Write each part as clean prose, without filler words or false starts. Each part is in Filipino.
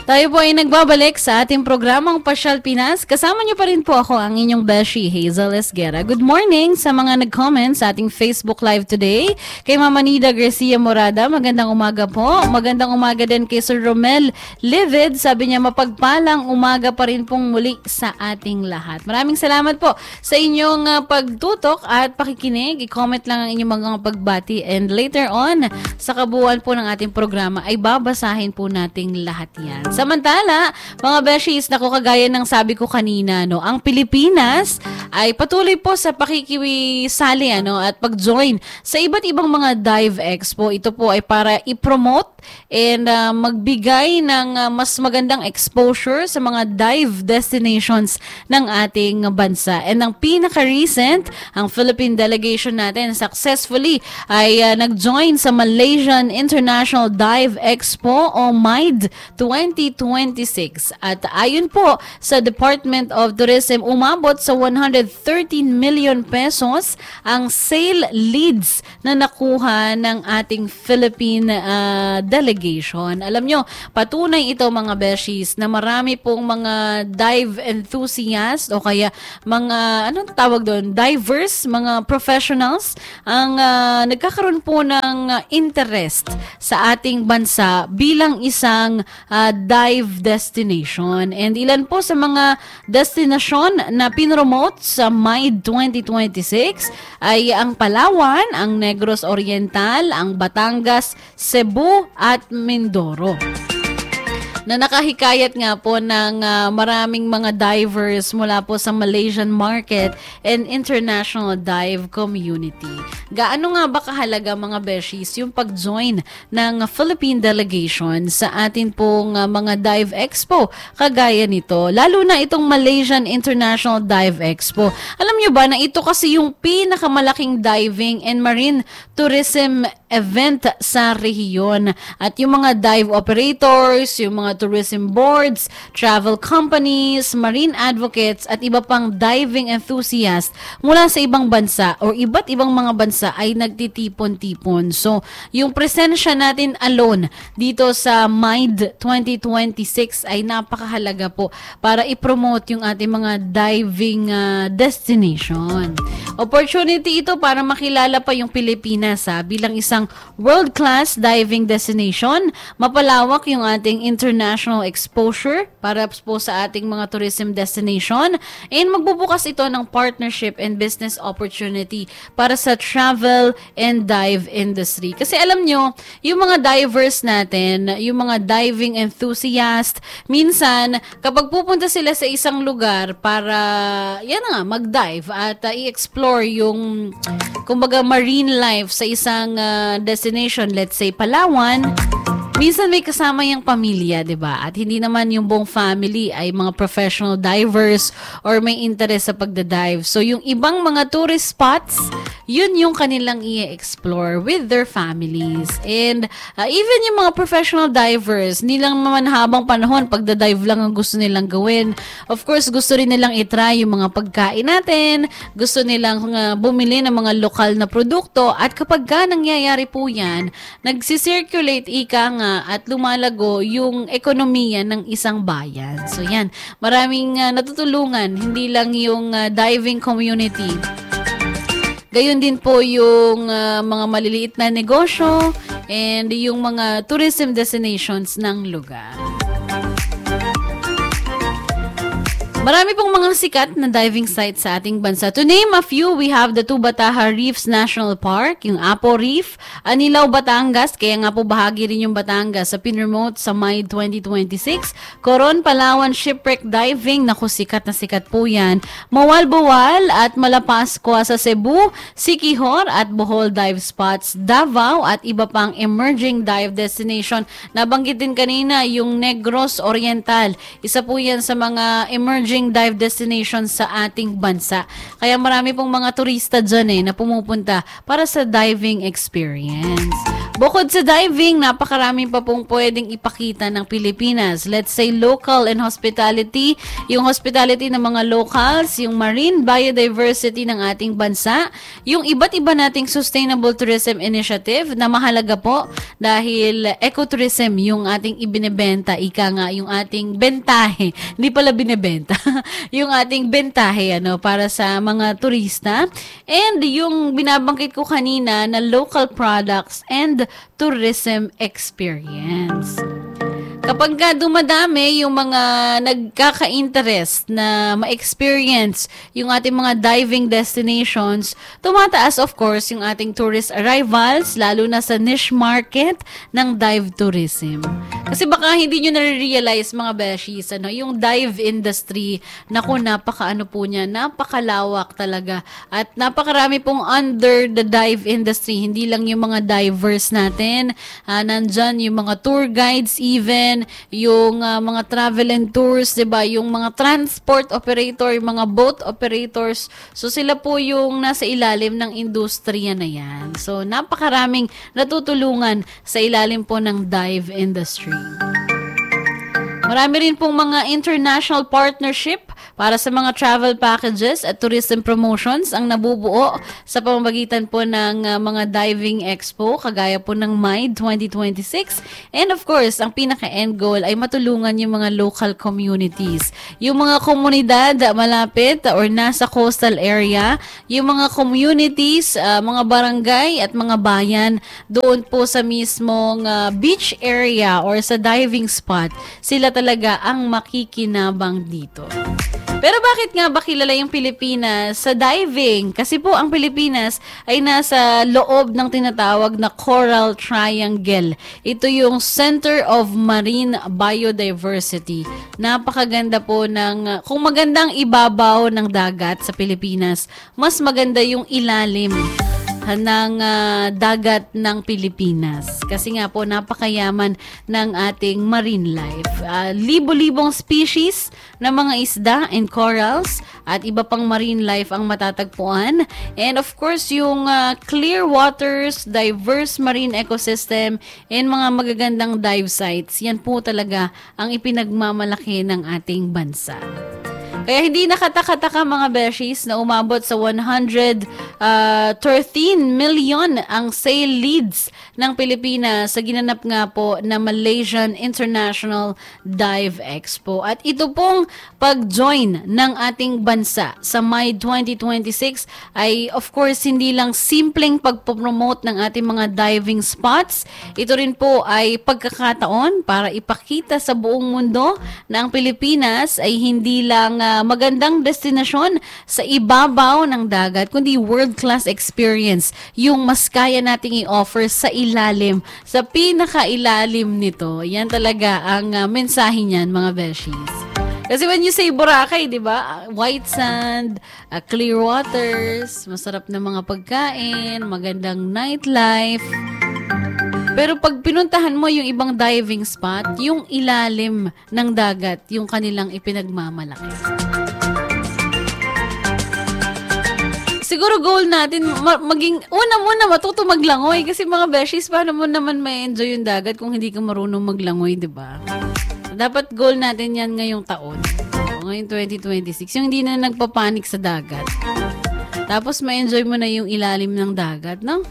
Tayo po ay nagbabalik sa ating programang Pasyal Pinas. Kasama niyo pa rin po ako, ang inyong Beshi, Hazel Esguera. Good morning sa mga nag-comment sa ating Facebook Live today. Kay Mama Nida Garcia Morada, magandang umaga po. Magandang umaga din kay Sir Romel Livid. Sabi niya, mapagpalang umaga pa rin pong muli sa ating lahat. Maraming salamat po sa inyong pagtutok at pakikinig. I-comment lang ang inyong mga pagbati. And later on, sa kabuuan po ng ating programa, ay babasahin po nating lahat yan. Samantala, mga beshies, naku, kagaya ng sabi ko kanina, no, ang Pilipinas ay patuloy po sa pakikiwisali at pag-join sa iba't ibang mga dive expo. Ito po ay para i-promote and magbigay ng mas magandang exposure sa mga dive destinations ng ating bansa. And ang pinaka-recent, ang Philippine delegation natin successfully ay nag-join sa Malaysian International Dive Expo o MIDE 2026. At ayon po sa Department of Tourism, umabot sa 113 million pesos ang sale leads na nakuha ng ating Philippine delegation. Alam nyo, patunay ito mga beshies na marami pong mga dive enthusiasts o kaya mga, anong tawag doon, divers, mga professionals ang nagkakaroon po ng interest sa ating bansa bilang isang dive destination. And ilan po sa mga destinasyon na pinromote sa MIDE 2026 ay ang Palawan, ang Negros Oriental, ang Batangas, Cebu at Mindoro, na nakahikayat nga po ng maraming mga divers mula po sa Malaysian market and international dive community. Gaano nga ba kahalaga mga beshies yung pag-join ng Philippine delegation sa atin pong mga dive expo kagaya nito, lalo na itong Malaysian International Dive Expo. Alam nyo ba na ito kasi yung pinakamalaking diving and marine tourism event sa rehiyon, at yung mga dive operators, yung mga tourism boards, travel companies, marine advocates at iba pang diving enthusiasts mula sa ibang bansa o iba't ibang mga bansa ay nagtitipon-tipon. So, yung presensya natin alone dito sa MIDE 2026 ay napakahalaga po para i-promote yung ating mga diving destination. Opportunity ito para makilala pa yung Pilipinas bilang isang world-class diving destination. Mapalawak yung ating international exposure para po sa ating mga tourism destination, and magbubukas ito ng partnership and business opportunity para sa travel and dive industry. Kasi alam nyo, yung mga divers natin, yung mga diving enthusiast, minsan kapag pupunta sila sa isang lugar para mag-dive at i-explore yung kumbaga marine life sa isang destination, let's say Palawan, minsan may kasama yung pamilya, 'di ba? At hindi naman yung buong family ay mga professional divers or may interest sa pagda-dive. So yung ibang mga tourist spots, yun yung kanilang i-explore with their families. And even yung mga professional divers, nilang naman habang panahon pagda-dive lang ang gusto nilang gawin. Of course, gusto rin nilang i-try yung mga pagkain natin, gusto nilang bumili ng mga lokal na produkto, at kapag nangyayari po yan, nagsisirculate at lumalago yung ekonomiya ng isang bayan. So yan, maraming natutulungan, hindi lang yung diving community. Gayon din po yung mga maliliit na negosyo and yung mga tourism destinations ng lugar. Marami pong mga sikat na diving sites sa ating bansa. To name a few, we have the Tubataha Reefs National Park, yung Apo Reef, Anilao, Batangas, kaya nga po bahagi rin yung Batangas sa pinremote sa MIDE 2026. Coron, Palawan Shipwreck Diving, naku, sikat na sikat po yan. Mawal-Buwal at Malapascua sa Cebu, Siquijor at Bohol Dive Spots, Davao at iba pang emerging dive destination. Nabanggit din kanina yung Negros Oriental. Isa po yan sa mga emerging dive destinations sa ating bansa. Kaya marami pong mga turista dyan na pumupunta para sa diving experience. Bukod sa diving, napakarami pa pong pwedeng ipakita ng Pilipinas. Let's say local and hospitality, yung hospitality ng mga locals, yung marine biodiversity ng ating bansa, yung iba't iba nating sustainable tourism initiative na mahalaga po dahil ecotourism yung ating ibinebenta, ika nga yung ating bentahe, hindi pala binebenta, yung ating bentahe para sa mga turista, and yung binabangkit ko kanina na local products and tourism experience. Kapag ka dumadami yung mga nagkaka-interest na ma-experience yung ating mga diving destinations, tumataas of course yung ating tourist arrivals, lalo na sa niche market ng dive tourism. Kasi baka hindi nyo nare-realize mga beshies, yung dive industry, napakaano po niya, napakalawak talaga. At napakarami pong under the dive industry, hindi lang yung mga divers natin, nandyan yung mga tour guides even, yung mga travel and tours, 'di ba? Yung mga transport operator, yung mga boat operators. So sila po yung nasa ilalim ng industriya na 'yan. So napakaraming natutulungan sa ilalim po ng dive industry. Marami rin pong mga international partnership para sa mga travel packages at tourism promotions ang nabubuo sa pamamagitan po ng mga diving expo kagaya po ng MIDE 2026. And of course, ang pinaka-end goal ay matulungan yung mga local communities. Yung mga komunidad malapit or nasa coastal area, yung mga communities, mga barangay at mga bayan doon po sa mismong beach area or sa diving spot, sila talaga ang makikinabang dito. Pero bakit nga ba kilala yung Pilipinas sa diving? Kasi po ang Pilipinas ay nasa loob ng tinatawag na Coral Triangle. Ito yung Center of Marine Biodiversity. Napakaganda po ng, kung magandang ibabaw ng dagat sa Pilipinas, mas maganda yung ilalim ng dagat ng Pilipinas. Kasi nga po, napakayaman ng ating marine life. Libo-libong species ng mga isda and corals at iba pang marine life ang matatagpuan. And of course, yung clear waters, diverse marine ecosystem, and mga magagandang dive sites, yan po talaga ang ipinagmamalaki ng ating bansa. Kaya hindi nakataka-taka mga beshies na umabot sa 113 million ang sale leads ng Pilipinas sa ginanap nga po na Malaysian International Dive Expo. At ito pong pag-join ng ating bansa sa MIDE 2026 ay of course hindi lang simpleng pagpopromote ng ating mga diving spots. Ito rin po ay pagkakataon para ipakita sa buong mundo na ang Pilipinas ay hindi lang magandang destinasyon sa ibabaw ng dagat, kundi world-class experience yung mas kaya nating i-offer sa ilalim, sa pinakailalim nito. Yan talaga ang mensahe niyan mga beshies. Kasi when you say Boracay, di ba? White sand, clear waters, masarap na mga pagkain, magandang nightlife. Pero pag pinuntahan mo yung ibang diving spot, yung ilalim ng dagat, yung kanilang ipinagmamalaki. Siguro goal natin, maging, una muna matuto maglangoy. Kasi mga beshies, paano mo naman may enjoy yung dagat kung hindi ka marunong maglangoy, di ba? Dapat goal natin yan ngayong taon. Ngayong 2026. Yung hindi na nagpapanik sa dagat. Tapos ma-enjoy mo na yung ilalim ng dagat, no?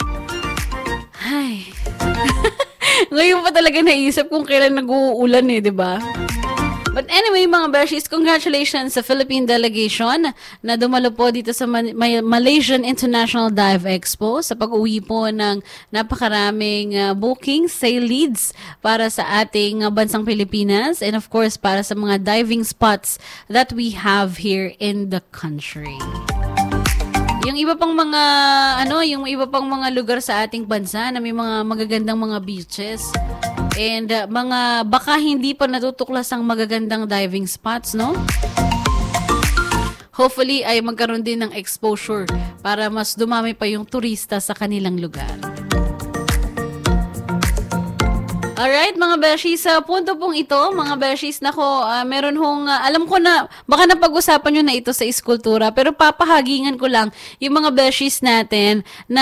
Ay. Ngayon pa talaga naisip kung kailan nag-uulan di ba? But anyway, mga beshies, congratulations sa Philippine delegation na dumalo po dito sa Malaysian International Dive Expo sa pag-uwi po ng napakaraming bookings, sale leads para sa ating bansang Pilipinas and of course para sa mga diving spots that we have here in the country. Yung iba pang mga yung iba pang mga lugar sa ating bansa na may mga magagandang mga beaches and mga baka hindi pa natutuklas ang magagandang diving spots, no? Hopefully ay magkaroon din ng exposure para mas dumami pa yung turista sa kanilang lugar. Alright, mga Beshi, sa punto pong ito, mga Beshis, nako, meron hong, alam ko na, baka napag-usapan nyo na ito sa iskultura, pero papahagingan ko lang yung mga Beshis natin na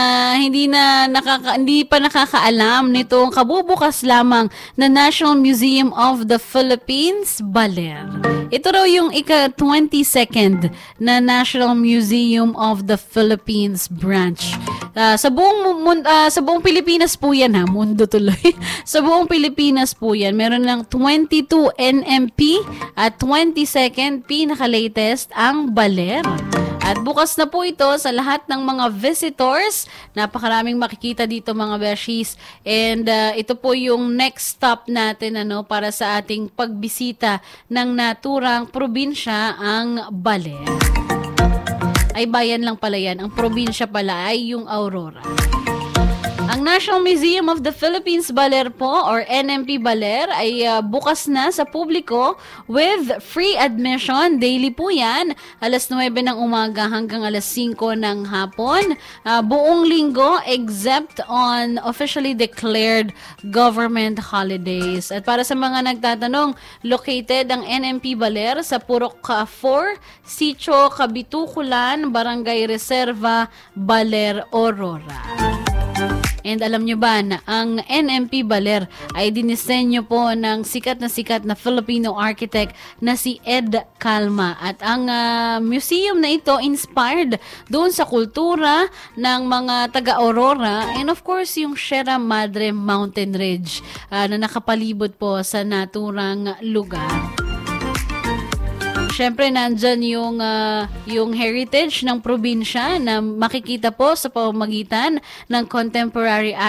hindi pa nakakaalam nitong kabubukas lamang na National Museum of the Philippines, Baler. Ito raw yung ika-22nd na National Museum of the Philippines branch. Sa buong Pilipinas po yan, ha, mundo tuloy. Sa buong Pilipinas po yan, meron lang 22 NMP at 22nd pinaka-latest ang Baler. At bukas na po ito sa lahat ng mga visitors. Napakaraming makikita dito, mga Beshis. And ito po yung next stop natin para sa ating pagbisita ng naturang probinsya, ang Baler. Ay, bayan lang pala yan. Ang probinsya pala ay yung Aurora. Ang National Museum of the Philippines Baler po, or NMP Baler, ay bukas na sa publiko with free admission. Daily po yan, alas 9 ng umaga hanggang alas 5 ng hapon. Buong linggo except on officially declared government holidays. At para sa mga nagtatanong, located ang NMP Baler sa Purok 4, Sitio Kabitukulan, Barangay Reserva, Baler, Aurora. And alam nyo ba na ang NMP Baler ay dinisenyo po ng sikat na Filipino architect na si Ed Calma. At ang museum na ito inspired doon sa kultura ng mga taga-Aurora and of course yung Sierra Madre Mountain Ridge na nakapalibot po sa naturang lugar. Siyempre, nandyan yung heritage ng probinsya na makikita po sa pamamagitan ng contemporary